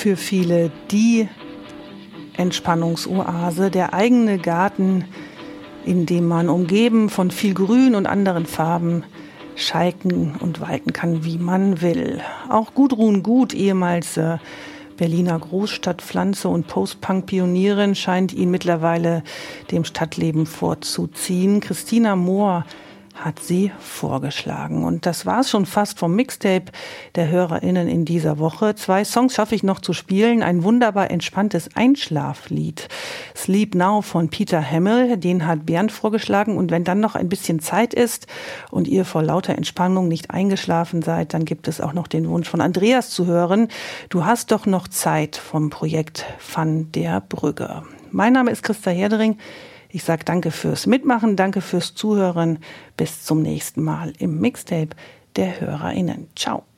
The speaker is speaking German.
für viele die Entspannungsoase, der eigene Garten, in dem man umgeben von viel Grün und anderen Farben schalten und walten kann, wie man will. Auch Gudrun Gut, ehemals Berliner Großstadtpflanze und Post-Punk-Pionierin, scheint ihn mittlerweile dem Stadtleben vorzuziehen. Christina Mohr hat sie vorgeschlagen. Und das war's schon fast vom Mixtape der HörerInnen in dieser Woche. 2 Songs schaffe ich noch zu spielen. Ein wunderbar entspanntes Einschlaflied. Sleep Now von Peter Hamill. Den hat Bernd vorgeschlagen. Und wenn dann noch ein bisschen Zeit ist und ihr vor lauter Entspannung nicht eingeschlafen seid, dann gibt es auch noch den Wunsch von Andreas zu hören. Du hast doch noch Zeit vom Projekt Van der Brügge. Mein Name ist Christa Herdering. Ich sage danke fürs Mitmachen, danke fürs Zuhören. Bis zum nächsten Mal im Mixtape der HörerInnen. Ciao.